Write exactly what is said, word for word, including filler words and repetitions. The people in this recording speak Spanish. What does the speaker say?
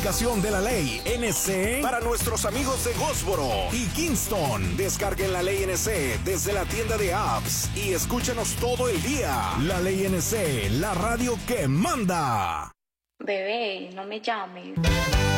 De la Ley N C para nuestros amigos de Goldsboro y Kingston. Descarguen la Ley N C desde la tienda de apps y escúchanos todo el día. La Ley N C, la radio que manda. Bebé, no me llames.